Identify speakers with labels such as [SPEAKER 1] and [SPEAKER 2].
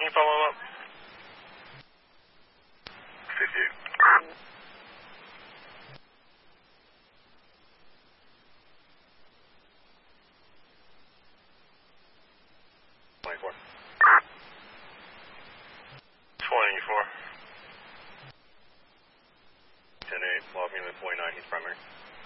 [SPEAKER 1] you follow up?
[SPEAKER 2] 58. 24.
[SPEAKER 1] 24.
[SPEAKER 2] 10-8, logging in at 49, he's primary.